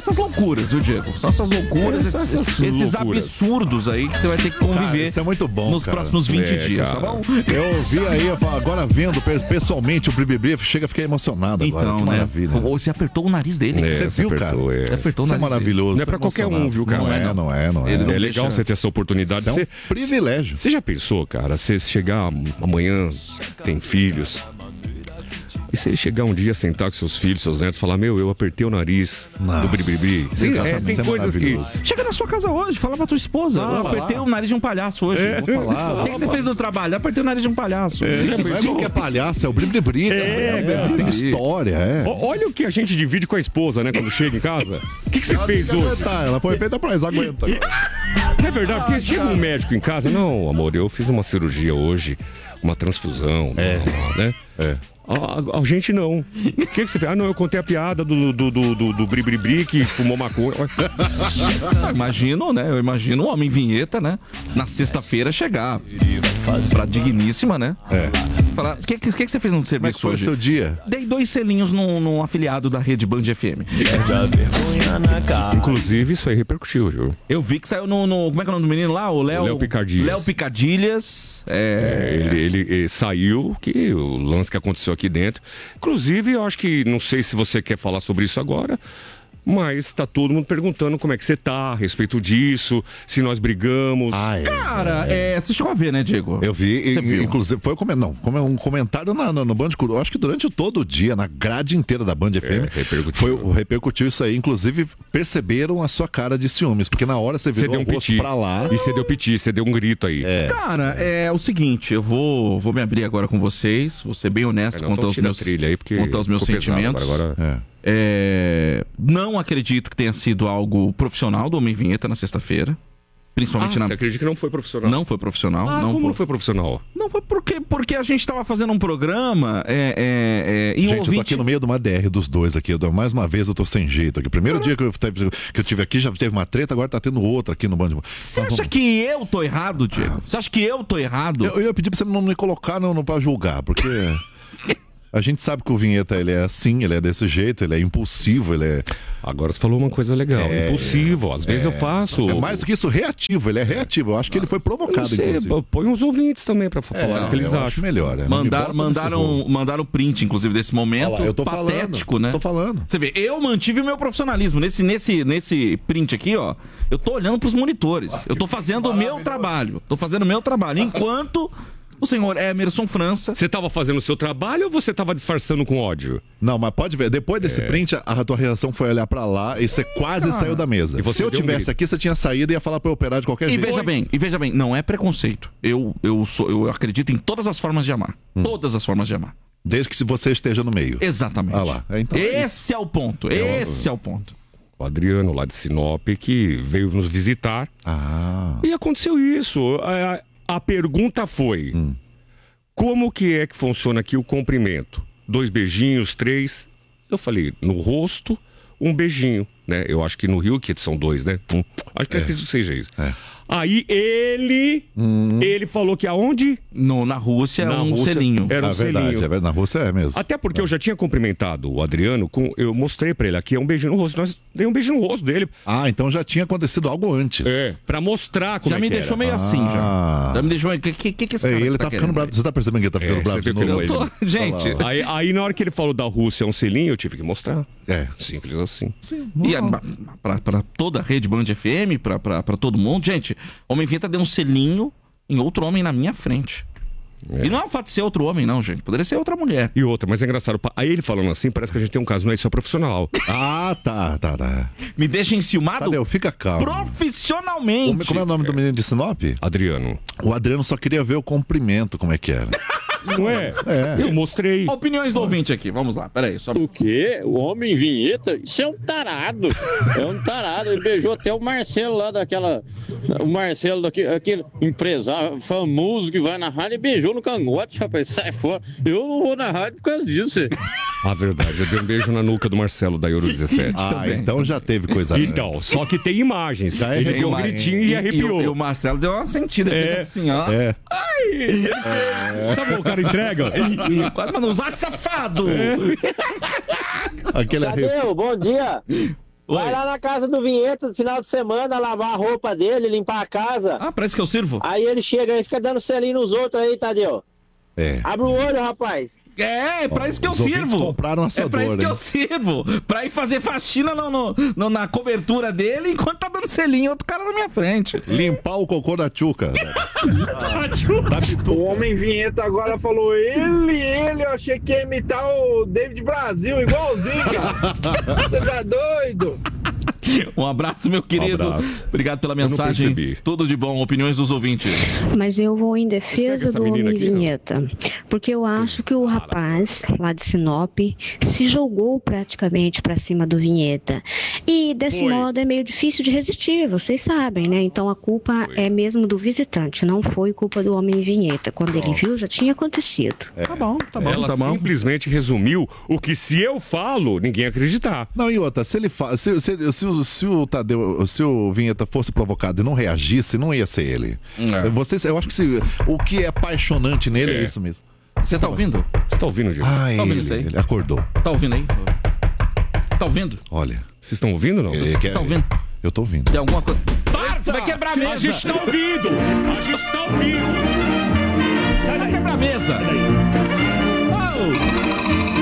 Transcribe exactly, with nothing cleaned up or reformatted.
essas loucuras, viu, Diego? São essas loucuras, esses, essas esses loucuras. absurdos aí que você vai ter que conviver. Cara, isso é muito bom, nos cara. próximos vinte É, dias, cara. tá bom? Eu vi aí, agora vendo pessoalmente o Bribibri, chega a ficar emocionado agora. Então, Que né? maravilha. Ou você apertou o nariz dele. É, Você você viu, apertou, cara? é. Você apertou o Isso é nariz dele. maravilhoso. Não é tô pra qualquer um, emocionado. viu, cara? Não é, não é, não é. Ele Não não É deixa- legal você ter essa oportunidade. Isso é Você, um privilégio. você já pensou, cara, você chegar amanhã, tem filhos, e você chegar um dia, sentar com seus filhos, seus netos, falar, meu, eu apertei o nariz Nossa, do Bribri. Tem, é, exatamente. tem Isso é coisas que... maravilhoso. Chega na sua casa hoje, fala pra tua esposa. Ah, eu apertei lá. o nariz de um palhaço hoje. É. Vou falar. Vou O que, que você fez no trabalho? Eu apertei o nariz de um palhaço. Não é qualquer palhaço, é o Bribibri, cara. É, É, tem história, é. Ó, olha o que a gente divide com a esposa, né, quando chega em casa. O que, que você fez hoje? Aguentar, ela foi feita pra nós, aguenta. Não é verdade? Porque chega um médico em casa, não, amor, eu fiz uma cirurgia hoje, uma transfusão, É. né? É. A, a- a gente não. O que, que você fez? Ah, não, eu contei a piada do, do, do, do, do Bribri que fumou maconha. Imagino, né? Eu imagino o homem vinheta, né? Na sexta-feira chegar pra digníssima, né? É. Falar, o que, que, que você fez no Como é que serviço foi o hoje? seu dia? Dei dois selinhos num, num afiliado da rede Band F M. Inclusive, isso aí repercutiu, viu? Eu vi que saiu no, no- como é que é o nome do menino lá? O Léo... Léo Picardilhas. Léo Picardilhas. É, É... ele, ele, ele saiu, que o lance que aconteceu aqui dentro. Inclusive, eu acho que, não sei se você quer falar sobre isso agora, mas tá todo mundo perguntando como é que você tá a respeito disso, se nós brigamos. Ah, é. Cara, é, você chegou a ver, né, Diego? Eu vi, e- Você viu? inclusive, foi um comentário, não, como é um comentário na, no, no Band Curu. Acho que durante todo o dia, na grade inteira da Band F M, repercutiu. foi, o- repercutiu isso aí. Inclusive, perceberam a sua cara de ciúmes, porque na hora você Você virou deu um o rosto piti. pra lá. E você deu piti, você deu um grito aí. É. Cara, é o seguinte, eu vou, vou me abrir agora com vocês, vou ser bem honesto, É, não, contar então os tira a meus, trilha aí, porque contar os meus ficou pesado sentimentos. agora, agora. É. É, não acredito que tenha sido algo profissional do Homem Vinheta na sexta-feira. Principalmente Ah, na. você acredita que não foi profissional? Não foi profissional. Ah, não, como foi... não foi profissional? não foi porque, porque a gente tava fazendo um programa é, é, é, e o Gente, eu tô ouvinte. aqui no meio de uma D R dos dois aqui. Eu dou- mais uma vez eu tô sem jeito aqui. Primeiro dia que eu, teve, que eu tive aqui, já teve uma treta, agora tá tendo outra aqui no Band. Você acha que eu tô errado, Diego? Você acha que eu tô errado? Eu, eu ia pedir pra você não me colocar no, no, pra julgar, porque a gente sabe que o Vinheta ele é assim, ele é desse jeito, ele é impulsivo, ele é, Agora você falou uma coisa legal. É, Impossível. Às vezes eu faço. é mais do que isso, reativo. Ele é reativo. Eu acho que ele foi Eu provocado, sei, inclusive. põe uns ouvintes também pra falar É, o que eles eu acho acham. melhor. É, não me Mandar, bota nesse mandaram, rolo. mandaram print, inclusive, desse momento. Olha lá, eu tô patético, falando, né? tô falando. Você vê, eu mantive o meu profissionalismo. Nesse, nesse, nesse print aqui, ó, eu tô olhando pros monitores. Eu tô fazendo o meu trabalho. Tô fazendo o meu trabalho. Enquanto o senhor Emerson França. Você tava fazendo o seu trabalho ou você tava disfarçando com ódio? Não, mas pode ver. Depois desse É. print, a, a tua reação foi olhar pra lá e você quase saiu da mesa. E você Se eu deu um tivesse grito. aqui, você tinha saído e ia falar pra eu operar de qualquer E jeito. veja bem, e veja bem, não é preconceito. Eu, eu, sou, eu acredito em todas as formas de amar. Todas as formas de amar. Desde que se você esteja no meio. Exatamente. Ah lá. É, então é Esse é o ponto. Esse é o ponto. O Adriano, lá de Sinop, que veio nos visitar. Ah. E aconteceu isso. A, a pergunta foi: Hum. como que é que funciona aqui o comprimento? Dois beijinhos, três? Eu falei, no rosto, um beijinho, né? Eu acho que no Rio, que são dois, né? Um. Acho que acredito que seja isso. É. Aí ele, ele falou que aonde? No, na Rússia é Na um Rússia selinho. Era um É verdade, selinho. é verdade. Na Rússia é mesmo. Até porque eu já tinha cumprimentado o Adriano, com, eu mostrei pra ele aqui, é um beijinho no rosto. Nós dei um beijo no rosto dele. Ah, então já tinha acontecido algo antes. É, pra mostrar como Já é me que deixou era. meio assim, já. Ah. Já me deixou meio. O que, que, que, que esse É, cara ele tá tá ficando querendo bravo. aí? Você tá percebendo que ele tá ficando É, bravo você de viu novo? como Eu tô... Gente, Olha lá, Aí, aí na hora que ele falou da Rússia é um selinho, eu tive que mostrar. É. Simples assim. e a, pra, pra toda a rede Band F M, pra, pra, pra todo mundo. Gente, Homem Vinheta deu um selinho em outro homem na minha frente. É. E não é o fato de ser outro homem, não, gente. Poderia ser outra mulher. E outra, mas é engraçado. Aí ele falando assim, parece que a gente tem um caso, não é isso, é profissional. Ah, tá, tá, tá. Me deixa enciumado Tadeu, fica calmo. profissionalmente. Como, como é o nome do menino de Sinop? Adriano. O Adriano só queria ver o comprimento, como é que era. Não é? É. Eu mostrei. Opiniões do ouvinte aqui, vamos lá, peraí. Só... O quê? O homem vinheta? Isso é um tarado. É um tarado. Ele beijou até o Marcelo lá daquela. O Marcelo daquele aquele empresário famoso que vai na rádio e beijou no cangote, rapaz. Sai fora. Eu não vou na rádio por causa disso. A verdade, eu dei um beijo na nuca do Marcelo da Euro dezessete. Ah, Também. então já teve coisa Então, antes. só que tem imagens. Já Ele é deu um uma- gritinho e, E, arrepiou. o, e o Marcelo deu uma sentida, É. fez assim, ó. É. Sabe o cara entrega? E quase mandou usar safado! Aquele arrepio. Tadeu, bom dia. Oi. Vai lá na casa do Vinheta no final de semana, lavar a roupa dele, limpar a casa. Ah, parece que eu sirvo. Aí ele chega e fica dando selinho nos outros aí, Tadeu. É. Abre o olho, rapaz. É, é pra Ó, isso que eu os ouvintes sirvo. compraram É assador, pra isso que hein? eu sirvo. Pra ir fazer faxina no, no- no- na cobertura dele enquanto tá dando selinho outro cara na minha frente. Limpar o cocô da Tchuca. Da Pitu. O Homem Vinheta agora falou ele, ele, eu achei que ia imitar o David Brasil, igualzinho, cara. Você tá doido? Um abraço, meu querido. abraço. Obrigado pela Eu não mensagem. percebi. Tudo de bom. Opiniões dos ouvintes. Mas eu vou em defesa Segue essa do menina Homem aqui, não? Vinheta, porque eu acho que o rapaz lá de Sinop se jogou praticamente para cima do Vinheta. E desse Foi. modo é meio difícil de resistir, vocês sabem, né? Então a culpa Foi. é mesmo do visitante, não foi culpa do Homem Vinheta. Quando ele viu, já tinha acontecido. Tá bom, tá bom, Ela tá bom. simplesmente resumiu o que se eu falo, ninguém ia acreditar. Não, e outra, se ele fa... se, se, se, o- se o Tadeu, se o Vinheta fosse provocado e não reagisse, não ia ser ele. É. Vocês, eu acho que se- o que é apaixonante nele é, É. isso mesmo. Você tá ouvindo? Você tá ouvindo, Diego? Ah, Tá ouvindo ele, isso aí? ele acordou. Tá ouvindo aí? Tá ouvindo? Olha, Vocês estão ouvindo ou não? ele quer... tá ouvindo? Eu tô ouvindo. Tem alguma coisa? Para, você vai quebrar a mesa. A gente tá ouvindo! A gente tá ouvindo! Sai Vai daí! quebrar a mesa. Oh.